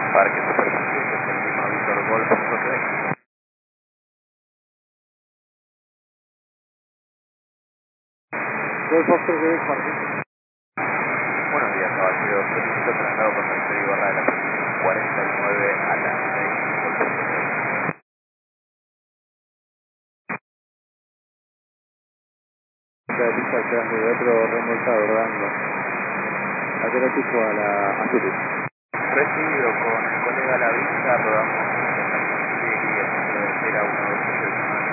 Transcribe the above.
Parque Superviviente, el Lima Víctor Golf, Quebec. Golf Oscar Quebec, Parque. Buenos días, caballero. Solicito traslado con Rector Ibarra de la posición 49 a la 6, Golf Quebec. La pista quedando de otro remolcado, rodando. Alternático a la Azul. Recibido con el colega a la vista, rodamos en la estación Siegui, el número de 0 a 1.